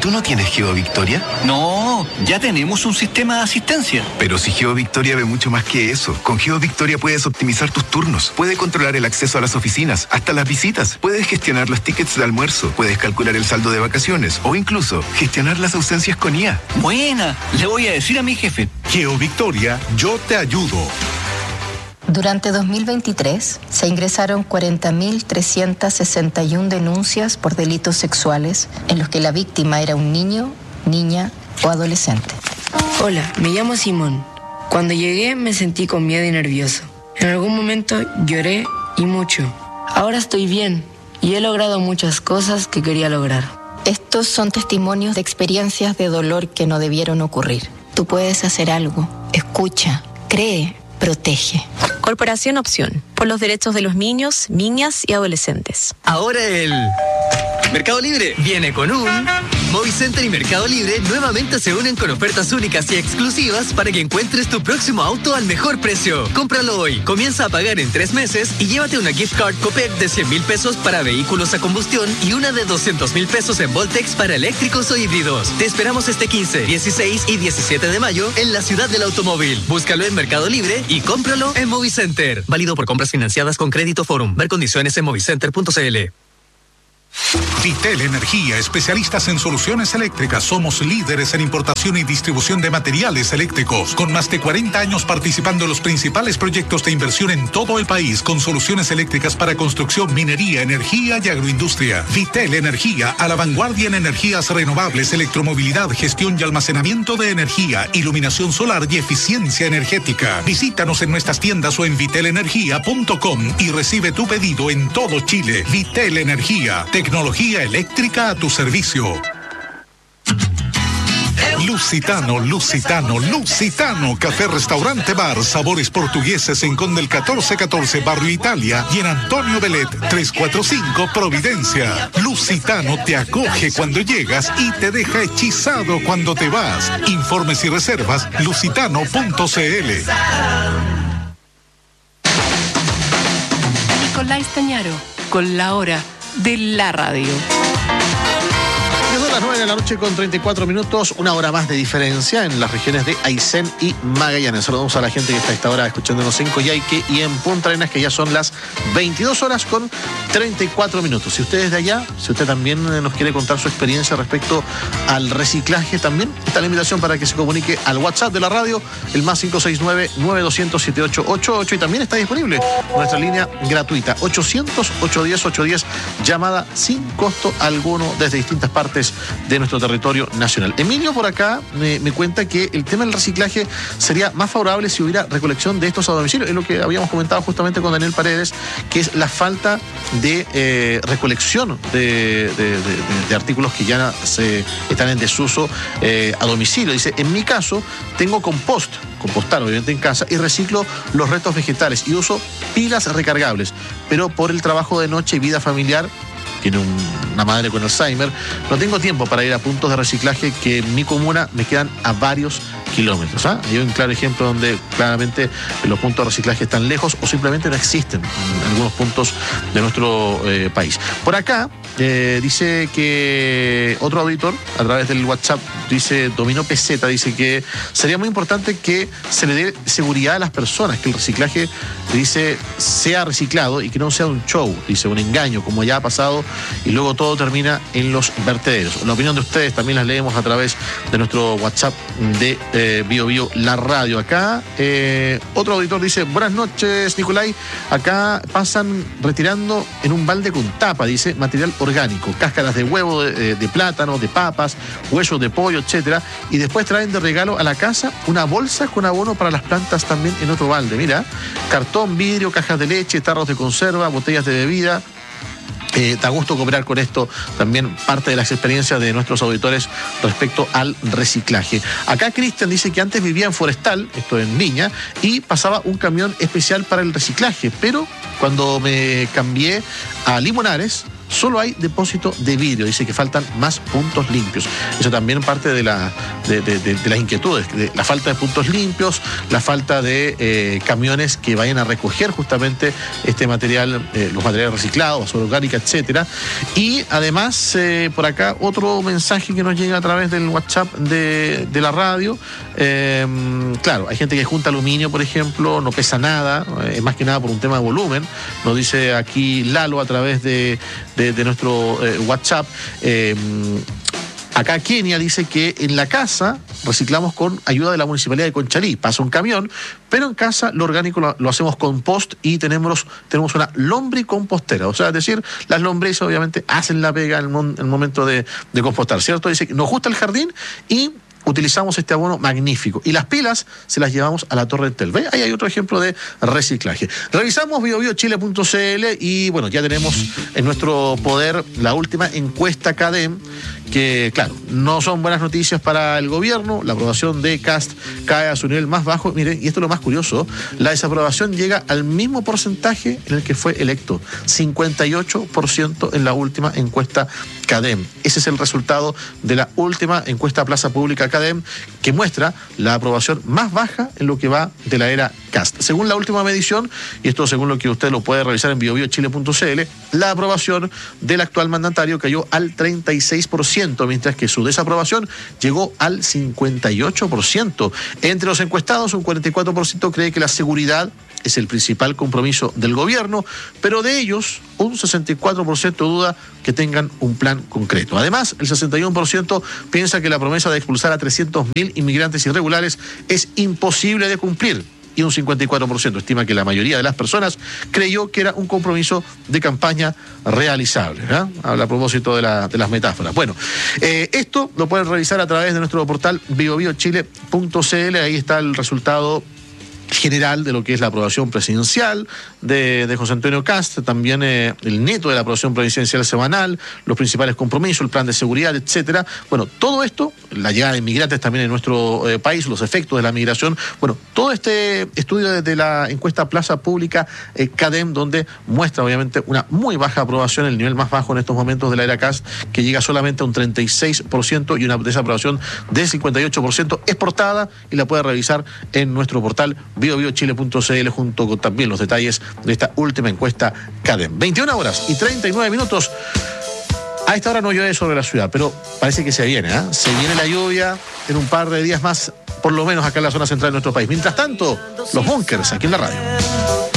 tú no tienes GeoVictoria? No, ya tenemos un sistema de asistencia. Pero si GeoVictoria ve mucho más que eso. Con GeoVictoria puedes optimizar tus turnos, puedes controlar el acceso a las oficinas, hasta las visitas, puedes gestionar los tickets de almuerzo, puedes calcular el saldo de vacaciones o incluso gestionar las ausencias con IA. Buena, le voy a decir a mi jefe. GeoVictoria, yo te ayudo. Durante 2023 se ingresaron 40.361 denuncias por delitos sexuales en los que la víctima era un niño, niña o adolescente. Hola, me llamo Simón. Cuando llegué me sentí con miedo y nervioso. En algún momento lloré y mucho. Ahora estoy bien y he logrado muchas cosas que quería lograr. Estos son testimonios de experiencias de dolor que no debieron ocurrir. Tú puedes hacer algo. Escucha, cree, protege. Corporación Opción, por los derechos de los niños, niñas y adolescentes. Ahora el Mercado Libre viene con un... Movicenter y Mercado Libre nuevamente se unen con ofertas únicas y exclusivas para que encuentres tu próximo auto al mejor precio. Cómpralo hoy, comienza a pagar en 3 meses y llévate una gift card Copec de 100,000 pesos para vehículos a combustión y una de 200,000 pesos en Voltex para eléctricos o híbridos. Te esperamos este 15, 16 y 17 de mayo en la ciudad del automóvil. Búscalo en Mercado Libre y cómpralo en Movicenter. Válido por compras financiadas con Crédito Forum. Ver condiciones en movicenter.cl. Vitel Energía, especialistas en soluciones eléctricas. Somos líderes en importación y distribución de materiales eléctricos, con más de 40 años participando en los principales proyectos de inversión en todo el país, con soluciones eléctricas para construcción, minería, energía y agroindustria. Vitel Energía, a la vanguardia en energías renovables, electromovilidad, gestión y almacenamiento de energía, iluminación solar y eficiencia energética. Visítanos en nuestras tiendas o en vitelenergia.com y recibe tu pedido en todo Chile. Vitel Energía, tecnología eléctrica a tu servicio. Lusitano, café, restaurante, bar, sabores portugueses en Conde el 1414, Barrio Italia, y en Antonio Belet 345, Providencia. Lusitano te acoge cuando llegas y te deja hechizado cuando te vas. Informes y reservas, lusitano.cl. Nicolás Tañaro, con la hora de la radio. Son las 9 de la noche con 34 minutos, una hora más de diferencia en las regiones de Aysén y Magallanes. Saludamos a la gente que está a esta hora escuchándonos en Coyhaique y en Punta Arenas, que ya son las 22 horas con 34 minutos. Si usted es de allá, si usted también nos quiere contar su experiencia respecto al reciclaje, también está la invitación para que se comunique al WhatsApp de la radio, el más 569-9200-7888, y también está disponible nuestra línea gratuita, 800-810-810, llamada sin costo alguno desde distintas partes de nuestro territorio nacional. Emilio por acá me cuenta que el tema del reciclaje sería más favorable si hubiera recolección de estos a domicilio. Es lo que habíamos comentado justamente con Daniel Paredes, que es la falta de recolección de artículos que ya están en desuso a domicilio. Dice, en mi caso, tengo compostar obviamente en casa, y reciclo los restos vegetales y uso pilas recargables, pero por el trabajo de noche y vida familiar, tiene una madre con Alzheimer, no tengo tiempo para ir a puntos de reciclaje que en mi comuna me quedan a varios kilómetros. Hay un claro ejemplo donde claramente los puntos de reciclaje están lejos o simplemente no existen en algunos puntos de nuestro país. Por acá dice que otro auditor a través del WhatsApp, dice Domino Peseta, dice que sería muy importante que se le dé seguridad a las personas, que el reciclaje, dice, sea reciclado y que no sea un show, dice, un engaño, como ya ha pasado, y luego todo termina en los vertederos. La opinión de ustedes también las leemos a través de nuestro WhatsApp de Bio Bio, la radio. Acá otro auditor dice, buenas noches, Nicolai, acá pasan retirando en un balde con tapa, dice, material orgánico, cáscaras de huevo, de plátano, de papas, huesos de pollo, etcétera, y después traen de regalo a la casa una bolsa con abono para las plantas también en otro balde. Mira, cartón, vidrio, cajas de leche, tarros de conserva, botellas de bebida. Da gusto cooperar con esto, también parte de las experiencias de nuestros auditores respecto al reciclaje. Acá Cristian dice que antes vivía en Forestal, esto en Viña, y pasaba un camión especial para el reciclaje, pero cuando me cambié a Limonares, solo hay depósito de vidrio. Dice que faltan más puntos limpios. Eso también parte de las inquietudes, de la falta de puntos limpios, la falta de camiones que vayan a recoger justamente este material, los materiales reciclados, basura orgánica, etcétera. Y además, por acá, otro mensaje que nos llega a través del WhatsApp de la radio. Claro, hay gente que junta aluminio, por ejemplo, no pesa nada, más que nada por un tema de volumen. Nos dice aquí Lalo a través de nuestro WhatsApp. Acá Kenia dice que en la casa reciclamos con ayuda de la Municipalidad de Conchalí. Pasa un camión, pero en casa lo orgánico lo hacemos compost y tenemos una lombricompostera. O sea, es decir, las lombrices obviamente hacen la pega en el momento de compostar, ¿cierto? Dice que nos gusta el jardín y utilizamos este abono magnífico. Y las pilas se las llevamos a la Torre Entel. ¿Ve? Ahí hay otro ejemplo de reciclaje. Revisamos biobiochile.cl y bueno, ya tenemos en nuestro poder la última encuesta CADEM, que claro, no son buenas noticias para el gobierno. La aprobación de Kast cae a su nivel más bajo. Miren, y esto es lo más curioso, la desaprobación llega al mismo porcentaje en el que fue electo, 58% en la última encuesta CADEM. Ese es el resultado de la última encuesta Plaza Pública CADEM, que muestra la aprobación más baja en lo que va de la era Kast. Según la última medición, y esto según lo que usted lo puede revisar en biobiochile.cl, la aprobación del actual mandatario cayó al 36%, mientras que su desaprobación llegó al 58%. Entre los encuestados, un 44% cree que la seguridad es el principal compromiso del gobierno, pero de ellos un 64% duda que tengan un plan concreto. Además, el 61% piensa que la promesa de expulsar a 300.000 inmigrantes irregulares es imposible de cumplir. Y un 54% estima que la mayoría de las personas creyó que era un compromiso de campaña realizable. Habla a propósito de las metáforas. Bueno, esto lo pueden revisar a través de nuestro portal biobiochile.cl. Ahí está el resultado general de lo que es la aprobación presidencial de José Antonio Kast, también el neto de la aprobación presidencial semanal, los principales compromisos, el plan de seguridad, etcétera. Bueno, todo esto, la llegada de inmigrantes también en nuestro país, los efectos de la migración, bueno, todo este estudio de la encuesta Plaza Pública CADEM, donde muestra obviamente una muy baja aprobación, el nivel más bajo en estos momentos de la era Kast, que llega solamente a un 36% y una desaprobación del 58%, es portada y la puede revisar en nuestro portal biobiochile.cl junto con también los detalles de esta última encuesta CADEM. 21 horas y 39 minutos. A esta hora no llueve sobre la ciudad, pero parece que se viene, Se viene la lluvia en un par de días más, por lo menos acá en la zona central de nuestro país. Mientras tanto, los bunkers aquí en la radio.